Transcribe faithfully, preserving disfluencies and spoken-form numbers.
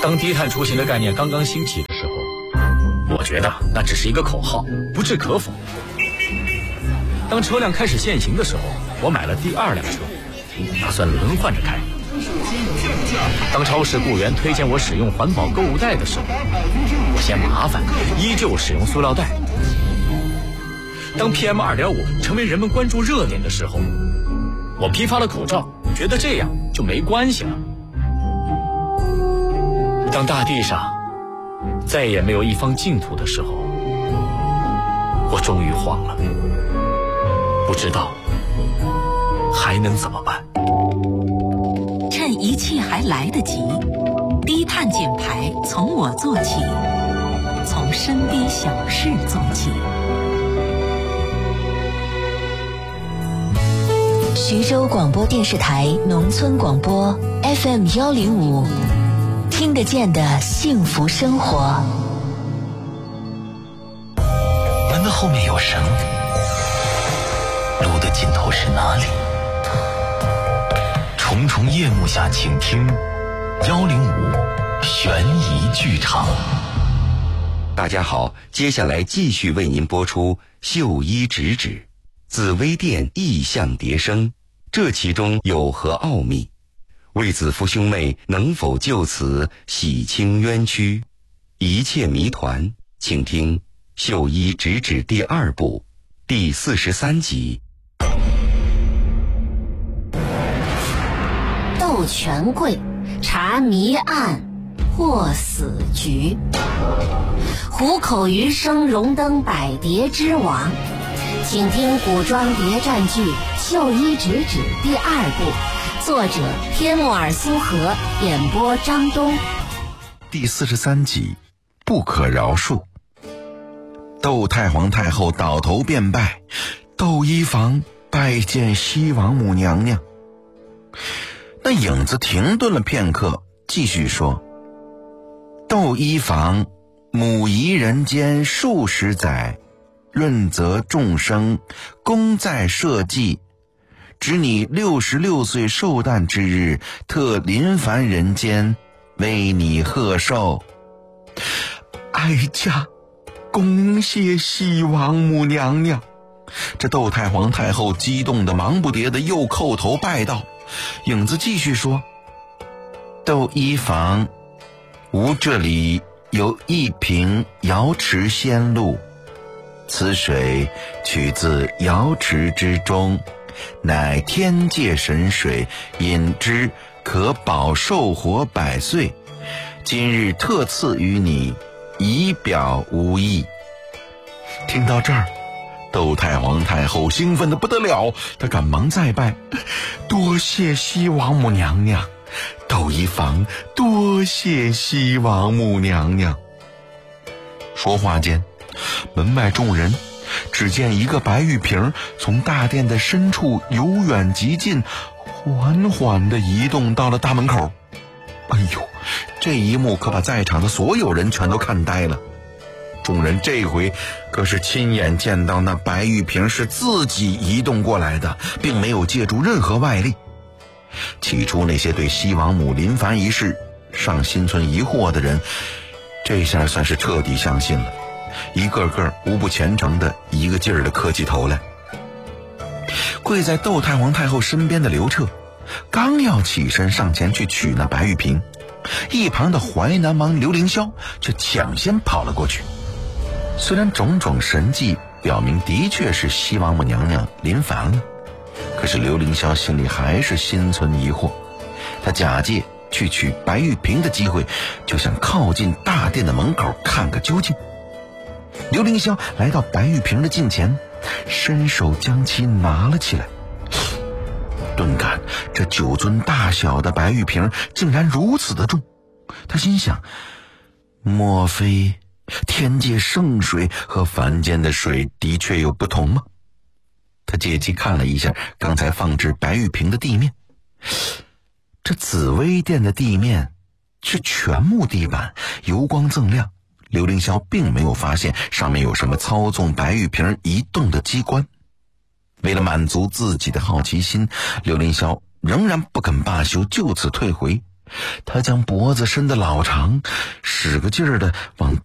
当低碳出行的概念刚刚兴起的时候，我觉得那只是一个口号，不置可否。当车辆开始限行的时候，我买了第二辆车，打算轮换着开。当超市雇员推荐我使用环保购物袋的时候，我嫌麻烦，依旧使用塑料袋。当 P M 二点五 成为人们关注热点的时候，我批发了口罩，觉得这样就没关系了。当大地上再也没有一方净土的时候，我终于慌了，不知道还能怎么办。 趁一切还来得及，低碳减排从我做起，从身边小事做起。 徐州广播电视台农村广播 F M 幺零五，听得见的幸福生活。 门的后面有绳，路的尽头是哪里？重重夜幕下，请听幺零五悬疑剧场。 大家好，接下来继续为您播出绣衣直指紫薇殿异象迭生，这其中有何奥秘？卫子夫兄妹能否就此洗清冤屈？一切谜团，请听绣衣直指第二部第四十三集。 斗权贵，查谜案，破死局。虎口余生荣登百蝶之王，请听古装谍战剧《绣衣直指》第二部，作者天木尔苏荷，演播张东。 第四十三集，不可饶恕。窦太皇太后倒头便拜，窦漪房拜见西王母娘娘。那影子停顿了片刻，继续说：窦漪房，母仪人间数十载，润泽众生，功在社稷。值你六十六岁寿诞之日，特临凡人间，为你贺寿。哀家恭谢西王母娘娘。这窦太皇太后激动的忙不迭的又叩头拜道。影子继续说：窦漪房，吾这里有一瓶瑶池仙露，此水取自瑶池之中，乃天界神水，饮之可保寿活百岁。今日特赐于你，以表无意。听到这儿，窦太皇太后兴奋得不得了，她赶忙再拜：多谢西王母娘娘。窦漪房，多谢西王母娘娘。说话间，门外众人只见一个白玉瓶从大殿的深处由远及近，缓缓地移动到了大门口。哎呦，这一幕可把在场的所有人全都看呆了。众人这回可是亲眼见到那白玉瓶是自己移动过来的，并没有借助任何外力。起初那些对西王母临凡一事尚心存疑惑的人，这下算是彻底相信了，一个个无不虔诚的一个劲儿的磕起头来。跪在窦太皇太后身边的刘彻刚要起身上前去取那白玉瓶，一旁的淮南王刘凌霄却抢先跑了过去。虽然种种神迹表明的确是西王母娘娘临凡了，可是刘凌霄心里还是心存疑惑。他假借去取白玉瓶的机会，就想靠近大殿的门口看个究竟。刘凌霄来到白玉瓶的近前，伸手将其拿了起来。顿感这九尊大小的白玉瓶竟然如此的重，他心想，莫非天界圣水和凡间的水的确有不同吗？他借机看了一下刚才放置白玉瓶的地面，这紫薇殿的地面是全木地板，油光锃亮。刘凌霄并没有发现上面有什么操纵白玉瓶移动的机关。为了满足自己的好奇心，刘凌霄仍然不肯罢休，就此退回， 他将脖子伸得老长，使个劲儿的往